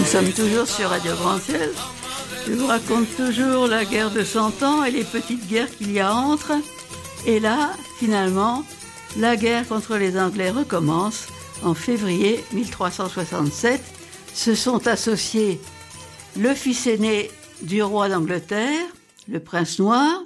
Nous sommes toujours sur Radio Grand Ciel. Je vous raconte toujours la guerre de 100 ans et les petites guerres qu'il y a entre. Et là, finalement, la guerre contre les Anglais recommence. En février 1367, se sont associés le fils aîné du roi d'Angleterre, le prince noir,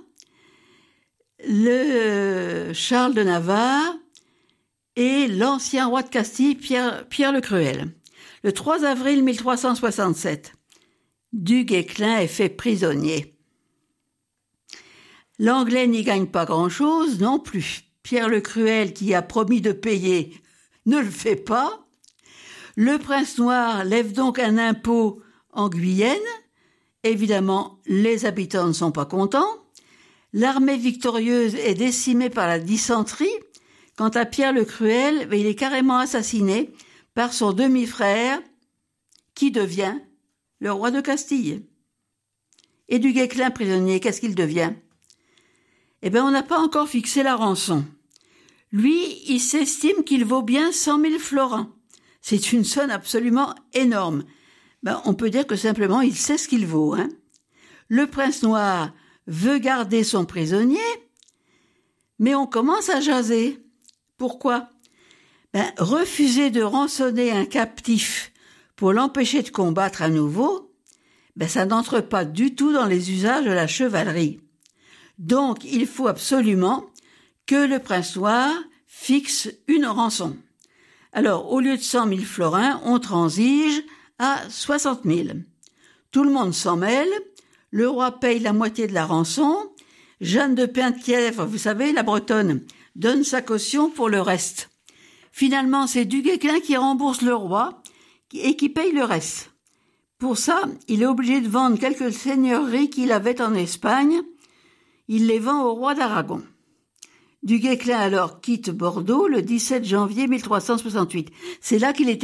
le Charles de Navarre et l'ancien roi de Castille, Pierre le Cruel. Le 3 avril 1367, Du Guesclin est fait prisonnier. L'Anglais n'y gagne pas grand-chose non plus. Pierre le Cruel, qui a promis de payer, ne le fait pas. Le prince noir lève donc un impôt en Guyenne. Évidemment, les habitants ne sont pas contents. L'armée victorieuse est décimée par la dysenterie. Quant à Pierre le Cruel, il est carrément assassiné par son demi-frère, qui devient le roi de Castille. Et Du Guesclin prisonnier, qu'est-ce qu'il devient ? On n'a pas encore fixé la rançon. Lui, il s'estime qu'il vaut bien 100 000 florins. C'est une somme absolument énorme. On peut dire que simplement, il sait ce qu'il vaut. Le prince noir veut garder son prisonnier, mais on commence à jaser. Pourquoi ? Refuser de rançonner un captif pour l'empêcher de combattre à nouveau, ça n'entre pas du tout dans les usages de la chevalerie. Donc, il faut absolument que le prince noir fixe une rançon. Alors, au lieu de 100 000 florins, on transige à 60 000. Tout le monde s'en mêle, le roi paye la moitié de la rançon, Jeanne de Penthièvre, vous savez, la Bretonne, donne sa caution pour le reste. Finalement, c'est Du Guesclin qui rembourse le roi et qui paye le reste. Pour ça, il est obligé de vendre quelques seigneuries qu'il avait en Espagne. Il les vend au roi d'Aragon. Du Guesclin alors quitte Bordeaux le 17 janvier 1368. C'est là qu'il était